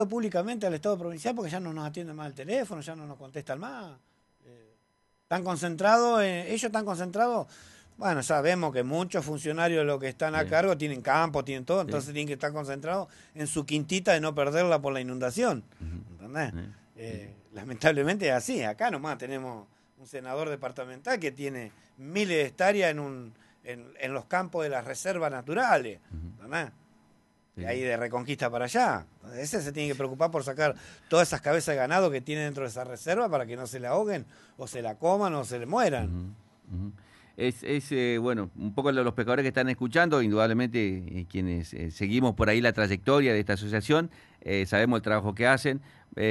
públicamente al Estado provincial porque ya no nos atienden más el teléfono, ya no nos contestan más. Están concentrados, ellos están concentrados. Bueno, sabemos que muchos funcionarios de los que están a Sí, cargo tienen campo, tienen todo, sí. entonces tienen que estar concentrados en su quintita de no perderla por la inundación. Ujú. ¿Entendés? Sí. Lamentablemente es así. Acá nomás tenemos un senador departamental que tiene miles de hectáreas en los campos de las reservas naturales. Ujú. ¿Entendés? Sí, De sí. ahí de Reconquista para allá. Ese se tiene que preocupar por sacar todas esas cabezas de ganado que tiene dentro de esa reserva para que no se la ahoguen, o se la coman, o se le mueran. Ujú, ujú. Bueno, un poco los pescadores que están escuchando, indudablemente quienes seguimos por ahí la trayectoria de esta asociación, sabemos el trabajo que hacen.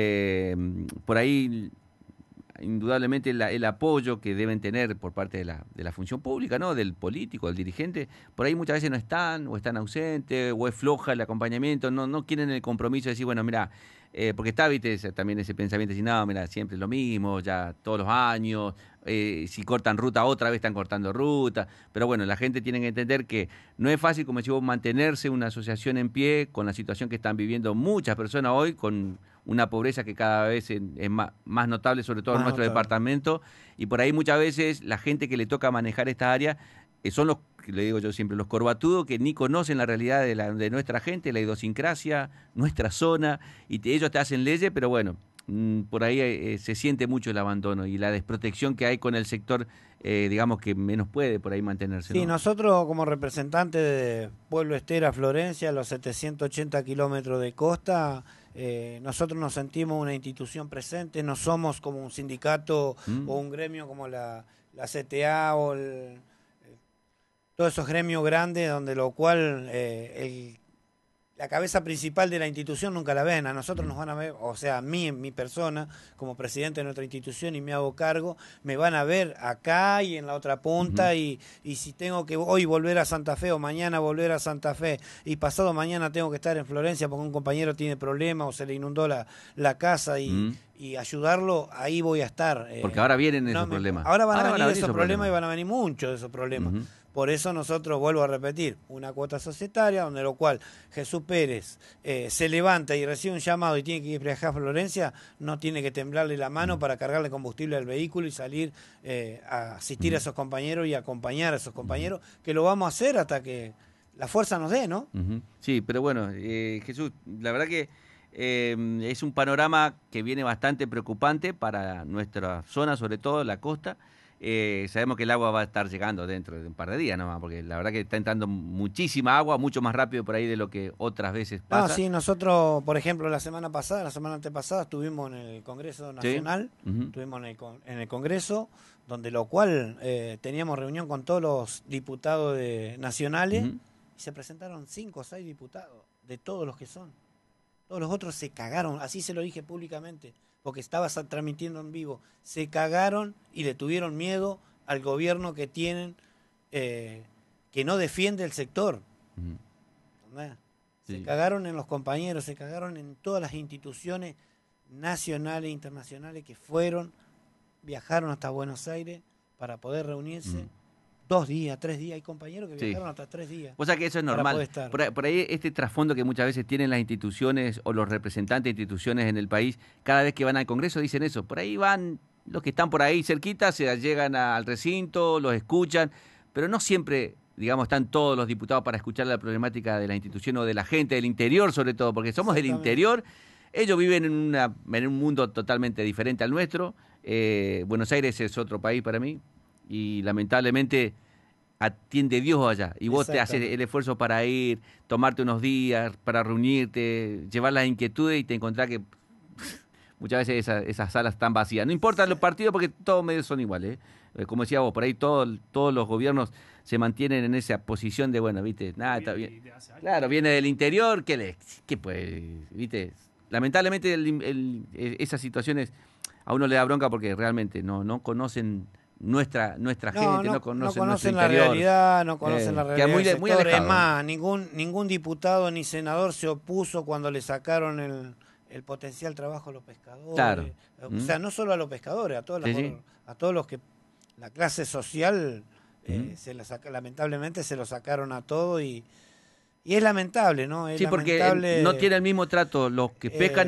Por ahí indudablemente el apoyo que deben tener por parte de la función pública, ¿no? Del político, del dirigente, por ahí muchas veces no están, o están ausentes, o es floja el acompañamiento, no quieren el compromiso de decir, bueno, mira, porque está, viste, también ese pensamiento de decir, no, mira, siempre es lo mismo, ya todos los años, si cortan ruta, otra vez están cortando ruta, pero bueno, la gente tiene que entender que no es fácil, como decimos, mantenerse una asociación en pie con la situación que están viviendo muchas personas hoy, con una pobreza que cada vez es más notable, sobre todo en Más nuestro notable. departamento, y por ahí muchas veces la gente que le toca manejar esta área son los, que le digo yo siempre, los corbatudos que ni conocen la realidad de nuestra gente, la idiosincrasia, nuestra zona, ellos te hacen leyes, pero bueno, por ahí se siente mucho el abandono y la desprotección que hay con el sector, digamos, que menos puede por ahí mantenerse, Sí, ¿no? nosotros como representantes de Pueblo Estera, Florencia, los 780 kilómetros de costa, nosotros nos sentimos una institución presente, no somos como un sindicato ¿Mm? o un gremio como la CTA o todos esos gremios grandes, donde lo cual la cabeza principal de la institución nunca la ven, a nosotros Mm. nos van a ver, o sea, a mí, en mi persona, como presidente de nuestra institución y me hago cargo, me van a ver acá y en la otra Ujú. punta y si tengo que hoy volver a Santa Fe o mañana volver a Santa Fe y pasado mañana tengo que estar en Florencia porque un compañero tiene problemas o se le inundó la casa Mm. y ayudarlo, ahí voy a estar. Porque ahora vienen No esos me, problemas. ahora van a Ahora van a venir venir esos esos problemas y problemas. van a venir muchos de esos problemas. Ujú. Por eso nosotros, vuelvo a repetir, una cuota societaria, donde lo cual Jesús Pérez se levanta y recibe un llamado y tiene que ir viajar a Florencia, no tiene que temblarle la mano Ujú. para cargarle combustible al vehículo y salir a asistir a Ujú. esos compañeros y acompañar a esos Ujú. compañeros, que lo vamos a hacer hasta que la fuerza nos dé, ¿no? Ujú. Sí, pero bueno, Jesús, la verdad que es un panorama que viene bastante preocupante para nuestra zona, sobre todo la costa. Sabemos que el agua va a estar llegando dentro de un par de días nomás, porque la verdad que está entrando muchísima agua, mucho más rápido por ahí de lo que otras veces No, pasa. sí, nosotros, por ejemplo, la semana pasada, la semana antepasada, estuvimos en el Congreso ¿Sí? Nacional, Ujú. estuvimos en el Congreso, donde lo cual teníamos reunión con todos los diputados nacionales Ujú. y se presentaron 5 o 6 diputados, de todos los que son. Todos los otros se cagaron, así se lo dije públicamente, porque estaba transmitiendo en vivo. Se cagaron y le tuvieron miedo al gobierno que tienen, que no defiende el sector. Ujú. ¿Entendés? Se Sí. cagaron en los compañeros, se cagaron en todas las instituciones nacionales e internacionales que viajaron hasta Buenos Aires para poder reunirse. Ujú. 2 días, 3 días, hay compañeros que Sí. viajaron hasta 3 días O sea que eso es para normal. poder estar. Por ahí este trasfondo que muchas veces tienen las instituciones o los representantes de instituciones en el país, cada vez que van al Congreso dicen eso. Por ahí van los que están por ahí cerquita, se llegan al recinto, los escuchan, pero no siempre, digamos, están todos los diputados para escuchar la problemática de la institución o de la gente del interior, sobre todo, porque somos del Exactamente. interior. Ellos viven en un mundo totalmente diferente al nuestro. Buenos Aires es otro país para mí y lamentablemente atiende Dios allá y vos te haces el Exactamente. esfuerzo para ir, tomarte unos días, para reunirte, llevar las inquietudes y te encontrás que muchas veces esas salas están vacías. No importa Sí. los partidos porque todos medios son iguales. Como decía vos, por ahí todos los gobiernos se mantienen en esa posición de, bueno, viste, nada, está bien. Claro, viene del interior, ¿qué pues, viste? Lamentablemente esas situaciones a uno le da bronca porque realmente no conocen nuestra No, gente, no no conocen nuestro conocen la interior. realidad, no conocen la Queda realidad del muy sector. Es alejado. más, ningún diputado ni senador se opuso cuando le sacaron el potencial trabajo a los Claro. pescadores. O ¿Mm? sea, no solo a los pescadores, Sí, sí. a todos los que la clase social Ujú. lamentablemente se lo sacaron a todo Y es lamentable, ¿no? Es Sí, porque lamentable, no tiene el mismo trato los que pescan